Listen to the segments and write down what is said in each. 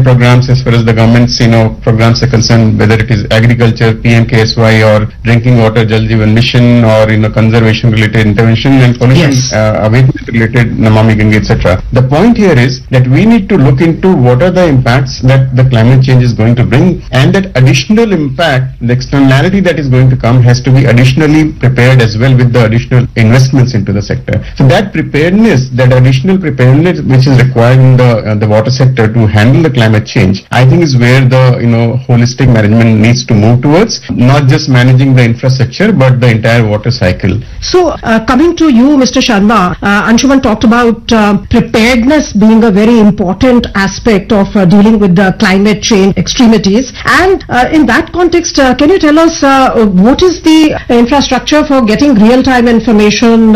different programs as far as the government's, programs are concerned, whether it is agriculture, PMKSY, or drinking water, Jal Jeevan Mission, or, conservation related intervention and pollution abatement related Namami Gange, etc. The point here is that we need to look into what are the impacts that the climate change is going to bring, and that additional impact, the externality that is going to come has to be additionally prepared as well with the additional investments into the sector. So that preparedness, that additional preparedness which is required in the water sector to handle the climate change, I think is where the holistic management needs to move towards, not just managing the infrastructure but the entire water cycle. So coming to you, Mr. Sharma, Anshuman talked about preparedness being a very important aspect of dealing with the climate change extremities, and in that context, can you tell us what is the infrastructure for getting real-time information,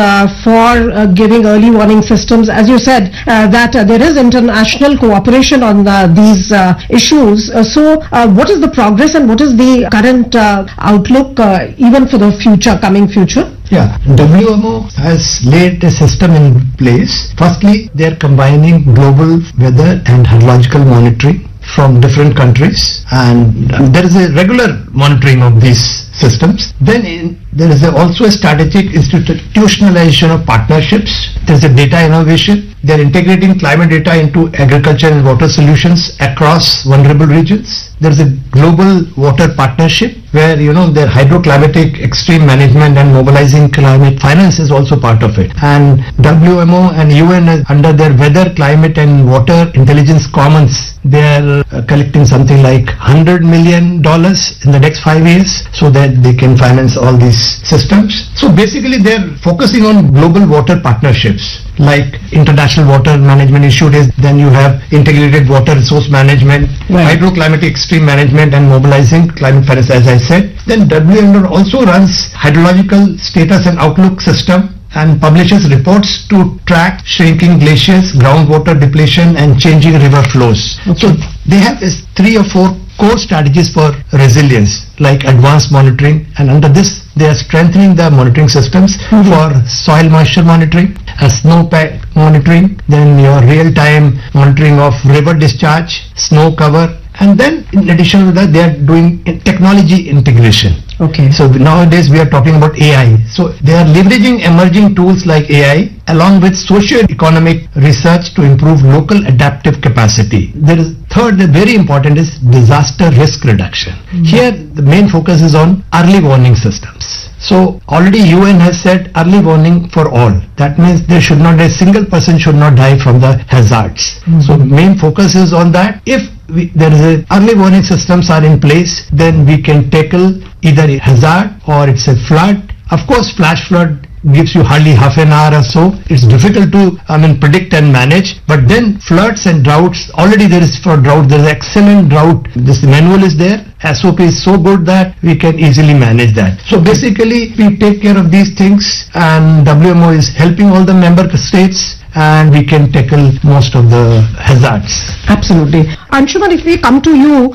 for giving early warning systems? As you said, that there is international cooperation on these issues. So what is the progress and what is the current outlook even for the coming future? Yeah, WMO has laid a system in place. Firstly, they are combining global weather and hydrological monitoring from different countries, and there is a regular monitoring of these systems. Then there is also a strategic institutionalization of partnerships. There is a data innovation. They are integrating climate data into agriculture and water solutions across vulnerable regions. There is a global water partnership where, their hydroclimatic extreme management and mobilizing climate finance is also part of it. And WMO and UN under their weather, climate and water intelligence commons, they are collecting something like $100 million in the next 5 years so that they can finance all these systems. So basically they are focusing on global water partnerships like International Water Management Initiative, then you have integrated water resource management, hydroclimatic extreme management and mobilizing climate finance, as I said. Then WMO also runs hydrological status and outlook system and publishes reports to track shrinking glaciers, groundwater depletion and changing river flows. Okay. So they have 3 or 4 core strategies for resilience like advanced monitoring, and under this they are strengthening the monitoring systems for soil moisture monitoring, snowpack monitoring, then your real-time monitoring of river discharge, snow cover, and then in addition to that they are doing technology integration. Okay. So nowadays we are talking about AI. So they are leveraging emerging tools like AI along with socio-economic research to improve local adaptive capacity. There is third, very important, is disaster risk reduction. Here the main focus is on early warning systems. So already UN has said early warning for all. That means a single person should not die from the hazards. So main focus is on that. If there is early warning systems are in place, then we can tackle either a hazard or it's a flood. Of course, flash flood gives you hardly half an hour or so. It's difficult to predict and manage. But then floods and droughts, already there is for drought, there is excellent drought. This manual is there. SOP is so good that we can easily manage that. So basically we take care of these things, and WMO is helping all the member states, and we can tackle most of the hazards. Absolutely. Anshuman, if we come to you,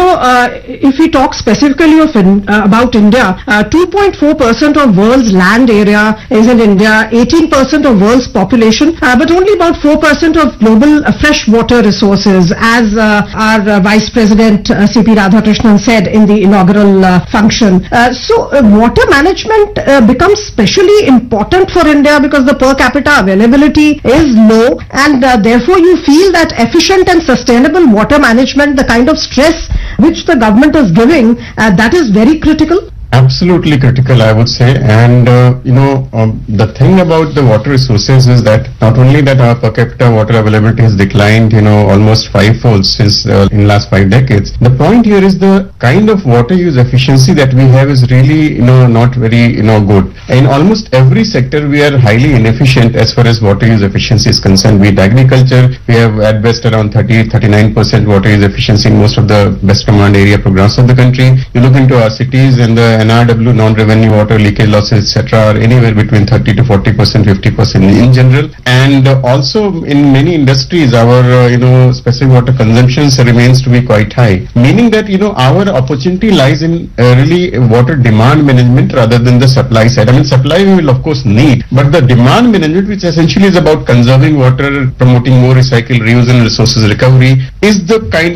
if we talk specifically about India, 2.4% of world's land area is in India, 18% of world's population, but only about 4% of global freshwater resources, as our Vice President C.P. Radhakrishnan said in the inaugural function. So water management becomes especially important for India because the per capita availability is low, and therefore you feel that efficient and sustainable water management, the kind of stress which the government is giving, that is very critical. Absolutely critical, I would say. And the thing about the water resources is that not only that our per capita water availability has declined almost 5-fold since in last 5 decades. The point here is the kind of water use efficiency that we have is really not very good. In almost every sector we are highly inefficient as far as water use efficiency is concerned. With agriculture, we have at best around 30-39% water use efficiency in most of the best command area programs of the country. You look into our cities, and the NRW, non-revenue water leakage losses, etc., are anywhere between 30 to 40%, 50% in general. And also in many industries, our specific water consumptions remains to be quite high. Meaning that our opportunity lies in really water demand management rather than the supply side. Supply we will of course need, but the demand management, which essentially is about conserving water, promoting more recycle, reuse and resources recovery, is the kind